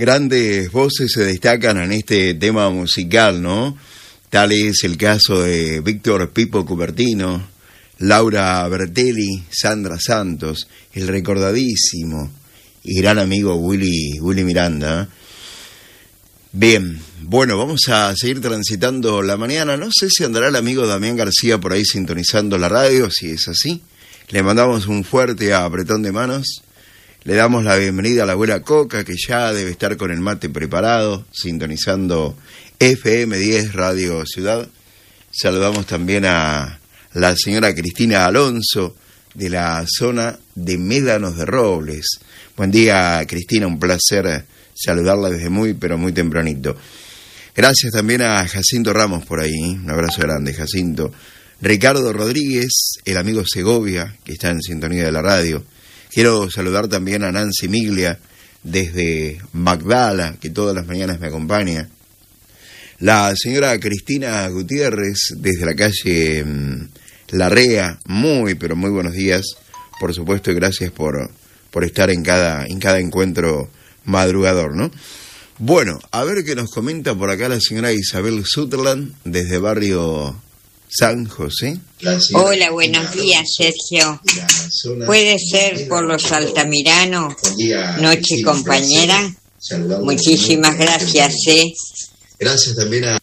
Grandes voces se destacan en este tema musical, ¿no? Tal es el caso de Víctor Pipo Cupertino, Laura Bertelli, Sandra Santos, el recordadísimo y gran amigo Willy Miranda. Bien, bueno, vamos a seguir transitando la mañana. No sé si andará el amigo Damián García por ahí sintonizando la radio. Si es así, le mandamos un fuerte apretón de manos. Le damos la bienvenida a la abuela Coca, que ya debe estar con el mate preparado, sintonizando FM 10 Radio Ciudad. Saludamos también a la señora Cristina Alonso, de la zona de Médanos de Robles. Buen día, Cristina, un placer saludarla desde muy, pero muy tempranito. Gracias también a Jacinto Ramos por ahí, un abrazo grande, Jacinto. Ricardo Rodríguez, el amigo Segovia, que está en sintonía de la radio. Quiero saludar también a Nancy Miglia, desde Magdala, que todas las mañanas me acompaña. La señora Cristina Gutiérrez, desde la calle Larrea, muy, pero muy buenos días. Por supuesto, y gracias por estar en cada encuentro madrugador, ¿no? Bueno, a ver qué nos comenta por acá la señora Isabel Sutherland, desde barrio San José. Hola, buenos días, Sergio. ¿Puede ser por los Altamirano, noche compañera? Muchísimas gracias, Gracias también a